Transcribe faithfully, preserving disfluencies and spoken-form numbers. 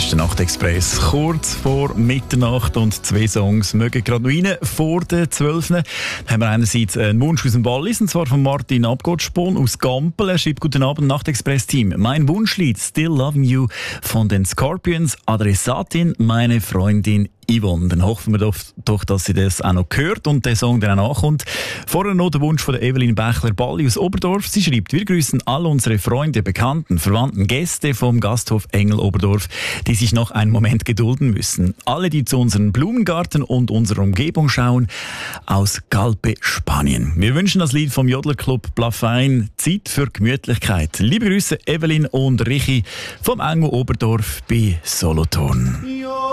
ist der Nachtexpress. Kurz vor Mitternacht und zwei Songs mögen gerade noch rein. Vor den zwölf haben wir einerseits einen Wunsch aus dem Wallis, und zwar von Martin Abgottspon aus Gampel. Er schreibt: Guten Abend, Nachtexpress-Team. Mein Wunschlied Still Loving You von den Scorpions. Adressatin, meine Freundin Yvonne. Dann hoffen wir doch, doch, dass sie das auch noch hört und der Song dann auch nachkommt. Vorher noch der Wunsch von der Evelyn Bächler-Balli aus Oberdorf. Sie schreibt: Wir grüßen all unsere Freunde, Bekannten, Verwandten, Gäste vom Gasthof Engel Oberdorf, die sich noch einen Moment gedulden müssen. Alle, die zu unserem Blumengarten und unserer Umgebung schauen, aus Calpe, Spanien. Wir wünschen das Lied vom Jodlerclub Plafein, Zeit für Gemütlichkeit. Liebe Grüße, Evelyn und Richi vom Engel Oberdorf bei Solothurn.